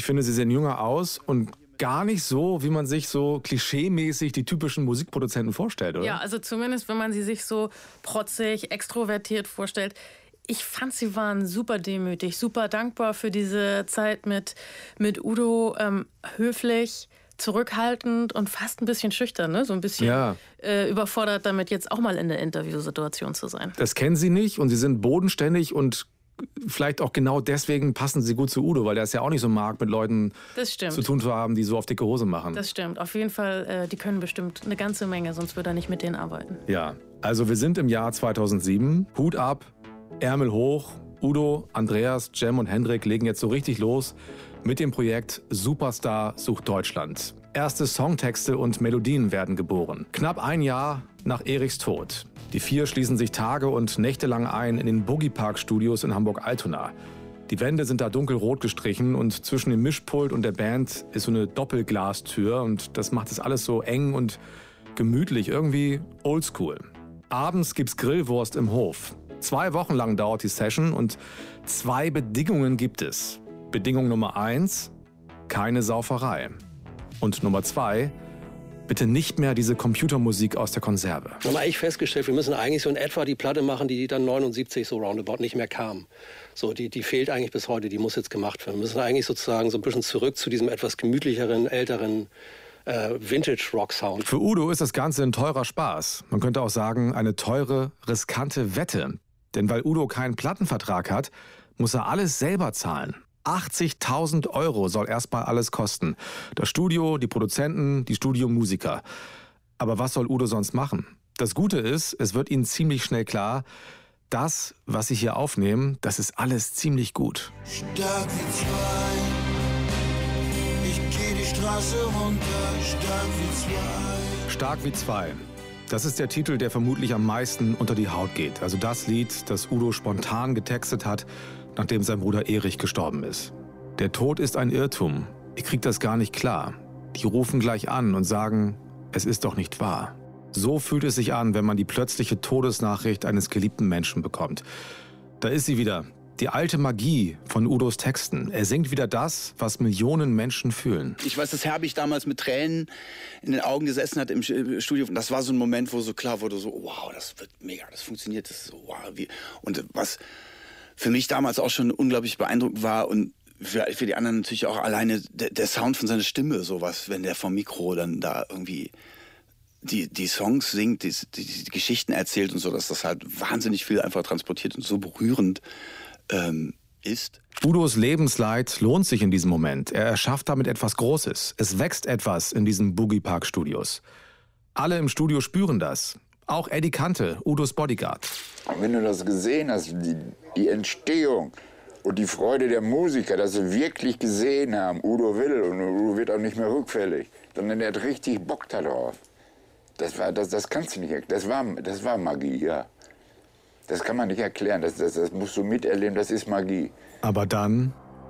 Ich finde, sie sehen jünger aus und gar nicht so, wie man sich so klischeemäßig die typischen Musikproduzenten vorstellt, oder? Ja, also zumindest, wenn man sie sich so protzig, extrovertiert vorstellt. Ich fand, sie waren super demütig, super dankbar für diese Zeit mit Udo, höflich, zurückhaltend und fast ein bisschen schüchtern, ne? So ein bisschen überfordert damit, jetzt auch mal in der Interviewsituation zu sein. Das kennen sie nicht und sie sind bodenständig und vielleicht auch genau deswegen passen sie gut zu Udo, weil der es ja auch nicht so mag, mit Leuten zu tun zu haben, die so auf dicke Hose machen. Das stimmt. Auf jeden Fall, die können bestimmt eine ganze Menge, sonst würde er nicht mit denen arbeiten. Ja, also wir sind im Jahr 2007. Hut ab, Ärmel hoch. Udo, Andreas, Cem und Hendrik legen jetzt so richtig los mit dem Projekt Superstar sucht Deutschland. Erste Songtexte und Melodien werden geboren. Knapp ein Jahr nach Erichs Tod. Die vier schließen sich Tage und Nächte lang ein in den Boogie Park Studios in Hamburg-Altona. Die Wände sind da dunkelrot gestrichen und zwischen dem Mischpult und der Band ist so eine Doppelglastür und das macht es alles so eng und gemütlich, irgendwie oldschool. Abends gibt's Grillwurst im Hof. 2 Wochen lang dauert die Session und 2 Bedingungen gibt es. Bedingung Nummer 1, keine Sauferei. Und Nummer 2, bitte nicht mehr diese Computermusik aus der Konserve. Wir haben eigentlich festgestellt, wir müssen eigentlich so in etwa die Platte machen, die dann 79 so roundabout nicht mehr kam. So, die fehlt eigentlich bis heute, die muss jetzt gemacht werden. Wir müssen eigentlich sozusagen so ein bisschen zurück zu diesem etwas gemütlicheren, älteren Vintage-Rock-Sound. Für Udo ist das Ganze ein teurer Spaß. Man könnte auch sagen, eine teure, riskante Wette. Denn weil Udo keinen Plattenvertrag hat, muss er alles selber zahlen. 80.000 € soll erstmal alles kosten. Das Studio, die Produzenten, die Studiomusiker. Aber was soll Udo sonst machen? Das Gute ist, es wird ihnen ziemlich schnell klar, das, was sie hier aufnehmen, das ist alles ziemlich gut. Stark wie 2, ich geh die Straße runter, stark wie 2. Stark wie 2. Das ist der Titel, der vermutlich am meisten unter die Haut geht. Also das Lied, das Udo spontan getextet hat, nachdem sein Bruder Erich gestorben ist. Der Tod ist ein Irrtum. Ich krieg das gar nicht klar. Die rufen gleich an und sagen, es ist doch nicht wahr. So fühlt es sich an, wenn man die plötzliche Todesnachricht eines geliebten Menschen bekommt. Da ist sie wieder, die alte Magie von Udos Texten. Er singt wieder das, was Millionen Menschen fühlen. Ich weiß, dass Herbig damals mit Tränen in den Augen gesessen hat im Studio. Das war so ein Moment, wo so klar wurde, so wow, das wird mega, das funktioniert, das ist so wow. Und was für mich damals auch schon unglaublich beeindruckend war und für die anderen natürlich auch alleine der Sound von seiner Stimme, sowas, wenn der vom Mikro dann da irgendwie die Songs singt, die Geschichten erzählt und so, dass das halt wahnsinnig viel einfach transportiert und so berührend ist. Udos Lebensleid lohnt sich in diesem Moment. Er erschafft damit etwas Großes. Es wächst etwas in diesen Boogie Park Studios. Alle im Studio spüren das. Auch Eddie Kante, Udos Bodyguard. Und wenn du das gesehen hast, die Entstehung und die Freude der Musiker, dass sie wirklich gesehen haben, Udo will und Udo wird auch nicht mehr rückfällig, sondern er hat richtig Bock darauf. Das kannst du nicht erklären. Das war Magie, ja. Das kann man nicht erklären, das musst du miterleben, das ist Magie. Aber dann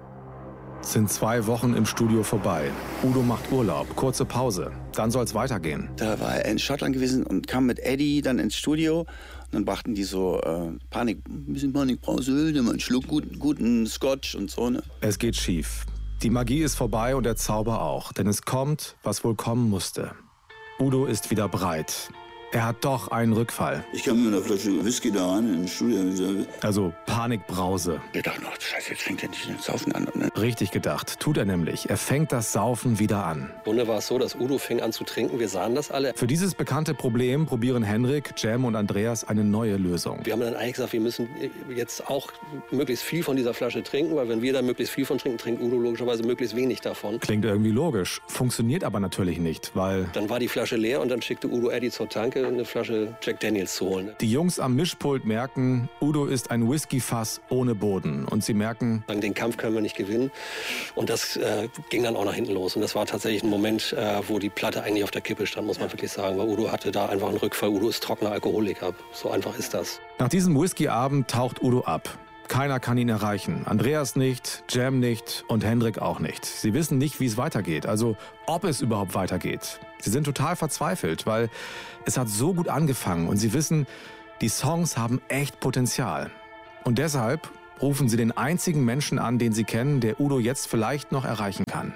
sind 2 Wochen im Studio vorbei. Udo macht Urlaub, kurze Pause. Dann soll's weitergehen. Da war er in Schottland gewesen und kam mit Eddie dann ins Studio. Und dann brachten die so ein bisschen Panikbrause, mal einen Schluck guten Scotch und so. Ne? Es geht schief. Die Magie ist vorbei und der Zauber auch. Denn es kommt, was wohl kommen musste. Udo ist wieder breit. Er hat doch einen Rückfall. Ich kam mit einer Flasche Whisky da rein in den Studio. Also Panikbrause. Ich dachte noch, scheiße, jetzt fängt er nicht das Saufen an. Ne? Richtig gedacht, tut er nämlich. Er fängt das Saufen wieder an. Im Grunde war es so, dass Udo fing an zu trinken. Wir sahen das alle. Für dieses bekannte Problem probieren Hendrik, Cem und Andreas eine neue Lösung. Wir haben dann eigentlich gesagt, wir müssen jetzt auch möglichst viel von dieser Flasche trinken, weil wenn wir da möglichst viel von trinken, trinkt Udo logischerweise möglichst wenig davon. Klingt irgendwie logisch, funktioniert aber natürlich nicht, weil... Dann war die Flasche leer und dann schickte Udo Eddie zur Tanke, eine Flasche Jack Daniels zu holen. Die Jungs am Mischpult merken, Udo ist ein Whiskyfass ohne Boden. Und sie merken... Den Kampf können wir nicht gewinnen. Und das ging dann auch nach hinten los. Und das war tatsächlich ein Moment, wo die Platte eigentlich auf der Kippe stand, muss man wirklich sagen. Weil Udo hatte da einfach einen Rückfall. Udo ist trockener Alkoholiker. So einfach ist das. Nach diesem Whiskyabend taucht Udo ab. Keiner kann ihn erreichen. Andreas nicht, Cem nicht und Hendrik auch nicht. Sie wissen nicht, wie es weitergeht, also ob es überhaupt weitergeht. Sie sind total verzweifelt, weil es hat so gut angefangen und sie wissen, die Songs haben echt Potenzial. Und deshalb rufen sie den einzigen Menschen an, den sie kennen, der Udo jetzt vielleicht noch erreichen kann.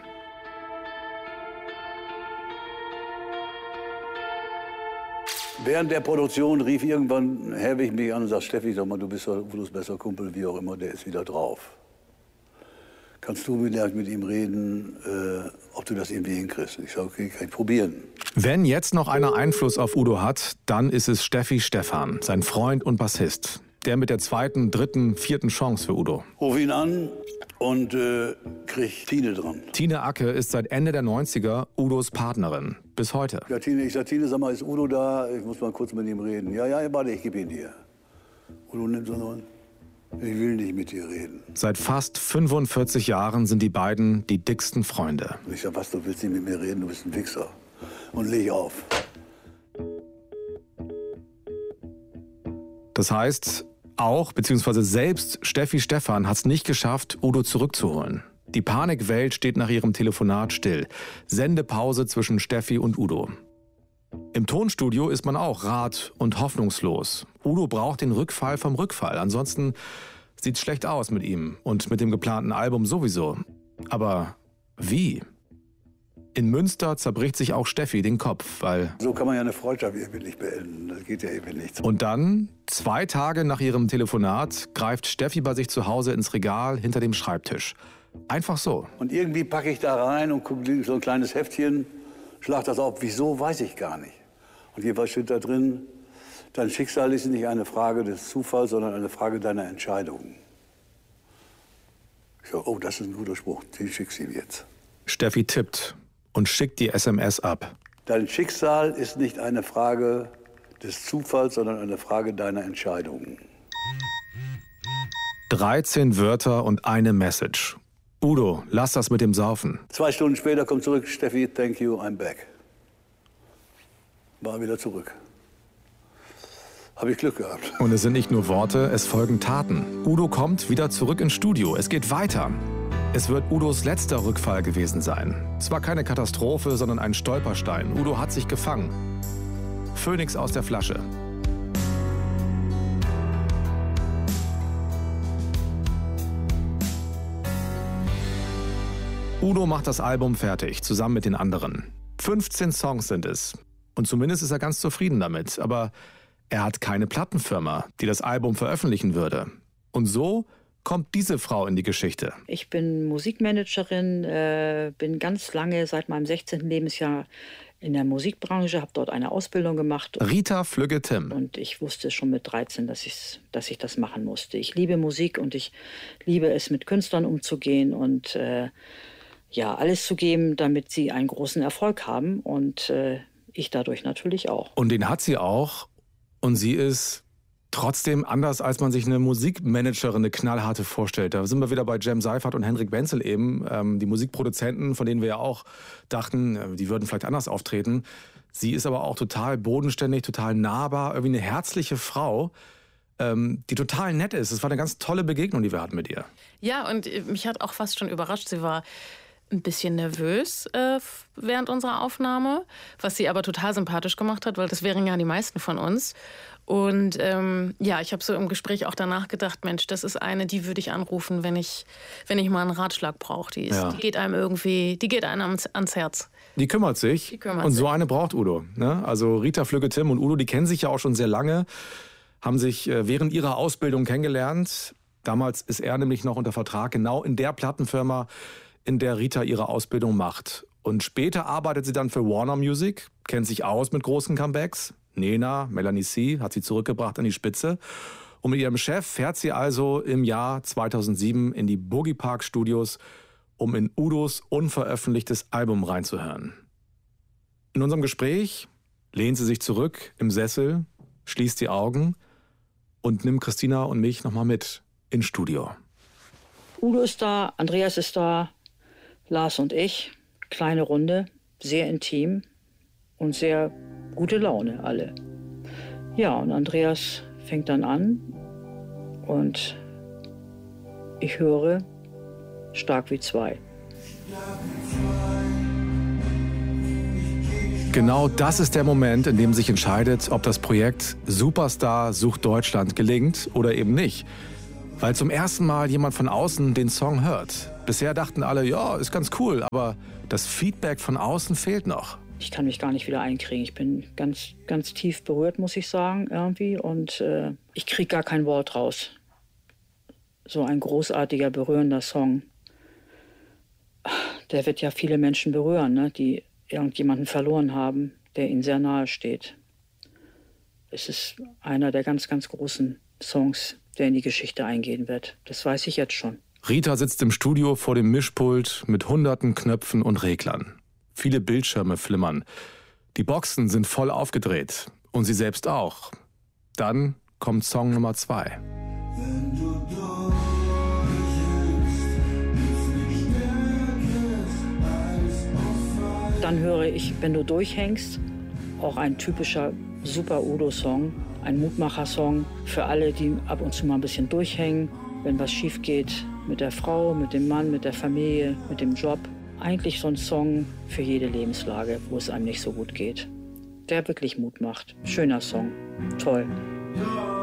Während der Produktion rief irgendwann Herwig mich an und sagt, Steffi, sag mal, du bist Udos bester Kumpel, wie auch immer, der ist wieder drauf. Kannst du mit ihm reden, ob du das irgendwie hinkriegst? Ich sage, okay, kann ich probieren. Wenn jetzt noch einer Einfluss auf Udo hat, dann ist es Steffi Stephan, sein Freund und Bassist. Der mit der 2., 3., 4. Chance für Udo. Ruf ihn an und krieg Tine dran. Tine Acke ist seit Ende der 90er Udos Partnerin. Bis heute. Ja, Tine, ich sag, Tine, sag mal, ist Udo da? Ich muss mal kurz mit ihm reden. Ja, warte, ich gebe ihn dir. Udo nimmt so einen. Ich will nicht mit dir reden. Seit fast 45 Jahren sind die beiden die dicksten Freunde. Und ich sag, was, du willst nicht mit mir reden? Du bist ein Wichser. Und leg auf. Das heißt, auch, beziehungsweise selbst Steffi Stephan hat es nicht geschafft, Udo zurückzuholen. Die Panikwelt steht nach ihrem Telefonat still. Sendepause zwischen Steffi und Udo. Im Tonstudio ist man auch rat- und hoffnungslos. Udo braucht den Rückfall vom Rückfall. Ansonsten sieht's schlecht aus mit ihm und mit dem geplanten Album sowieso. Aber wie? In Münster zerbricht sich auch Steffi den Kopf, weil... So kann man ja eine Freundschaft irgendwie nicht beenden. Das geht ja irgendwie nicht. Und dann, 2 Tage nach ihrem Telefonat, greift Steffi bei sich zu Hause ins Regal hinter dem Schreibtisch. Einfach so. Und irgendwie packe ich da rein und gucke so ein kleines Heftchen, schlag das auf. Wieso, weiß ich gar nicht. Und jeweils steht da drin, dein Schicksal ist nicht eine Frage des Zufalls, sondern eine Frage deiner Entscheidung. Ich sage, oh, das ist ein guter Spruch, den schickst du ihm jetzt. Steffi tippt und schickt die SMS ab. Dein Schicksal ist nicht eine Frage des Zufalls, sondern eine Frage deiner Entscheidung. 13 Wörter und eine Message. Udo, lass das mit dem Saufen. 2 Stunden später kommt zurück, Steffi, thank you, I'm back. War wieder zurück. Habe ich Glück gehabt. Und es sind nicht nur Worte, es folgen Taten. Udo kommt wieder zurück ins Studio. Es geht weiter. Es wird Udos letzter Rückfall gewesen sein. Es war keine Katastrophe, sondern ein Stolperstein. Udo hat sich gefangen. Phönix aus der Flasche. Udo macht das Album fertig, zusammen mit den anderen. 15 Songs sind es. Und zumindest ist er ganz zufrieden damit. Aber er hat keine Plattenfirma, die das Album veröffentlichen würde. Und so kommt diese Frau in die Geschichte. Ich bin Musikmanagerin, bin ganz lange, seit meinem 16. Lebensjahr in der Musikbranche, habe dort eine Ausbildung gemacht. Rita Flügge-Timm. Und ich wusste schon mit 13, dass ich das machen musste. Ich liebe Musik und ich liebe es, mit Künstlern umzugehen und alles zu geben, damit sie einen großen Erfolg haben. Und ich dadurch natürlich auch. Und den hat sie auch. Und sie ist trotzdem anders, als man sich eine Musikmanagerin, eine knallharte vorstellt. Da sind wir wieder bei Jem Seifert und Henrik Wenzel eben. Die Musikproduzenten, von denen wir ja auch dachten, die würden vielleicht anders auftreten. Sie ist aber auch total bodenständig, total nahbar, irgendwie eine herzliche Frau, die total nett ist. Es war eine ganz tolle Begegnung, die wir hatten mit ihr. Ja, und mich hat auch fast schon überrascht. Sie war ein bisschen nervös während unserer Aufnahme, was sie aber total sympathisch gemacht hat, weil das wären ja die meisten von uns. Und ich habe so im Gespräch auch danach gedacht, Mensch, das ist eine, die würde ich anrufen, wenn ich mal einen Ratschlag brauche. Die geht einem ans Herz. Die kümmert sich. Und so eine braucht Udo. Ne? Also Rita Flügge-Timm und Udo, die kennen sich ja auch schon sehr lange, haben sich während ihrer Ausbildung kennengelernt. Damals ist er nämlich noch unter Vertrag, genau in der Plattenfirma, in der Rita ihre Ausbildung macht. Und später arbeitet sie dann für Warner Music, kennt sich aus mit großen Comebacks. Nena, Melanie C. hat sie zurückgebracht an die Spitze. Und mit ihrem Chef fährt sie also im Jahr 2007 in die Boogie Park Studios, um in Udos unveröffentlichtes Album reinzuhören. In unserem Gespräch lehnt sie sich zurück im Sessel, schließt die Augen und nimmt Christina und mich nochmal mit ins Studio. Udo ist da, Andreas ist da, Lars und ich. Kleine Runde, sehr intim und sehr gute Laune alle. Ja, und Andreas fängt dann an und ich höre Stark wie 2. Genau das ist der Moment, in dem sich entscheidet, ob das Projekt Superstar sucht Deutschland gelingt oder eben nicht. Weil zum ersten Mal jemand von außen den Song hört. Bisher dachten alle, ja, ist ganz cool, aber das Feedback von außen fehlt noch. Ich kann mich gar nicht wieder einkriegen. Ich bin ganz, ganz tief berührt, muss ich sagen, irgendwie. Und ich kriege gar kein Wort raus. So ein großartiger, berührender Song. Der wird ja viele Menschen berühren, ne, die irgendjemanden verloren haben, der ihnen sehr nahe steht. Es ist einer der ganz, ganz großen Songs, der in die Geschichte eingehen wird. Das weiß ich jetzt schon. Rita sitzt im Studio vor dem Mischpult mit hunderten Knöpfen und Reglern. Viele Bildschirme flimmern. Die Boxen sind voll aufgedreht. Und sie selbst auch. Dann kommt Song Nummer 2. Wenn du Dann höre ich, wenn du durchhängst, auch ein typischer Super Udo-Song, ein Mutmacher-Song für alle, die ab und zu mal ein bisschen durchhängen, wenn was schief geht mit der Frau, mit dem Mann, mit der Familie, mit dem Job. Eigentlich so ein Song für jede Lebenslage, wo es einem nicht so gut geht. Der wirklich Mut macht. Schöner Song. Toll.